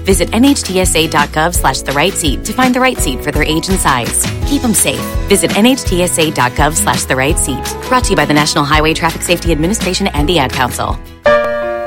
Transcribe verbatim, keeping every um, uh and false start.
Visit nhtsa.gov slash the right seat to find the right seat for their age and size. Keep them safe. Visit nhtsa.gov slash the right seat. Brought to you by the National Highway Traffic Safety Administration and the Ad Council.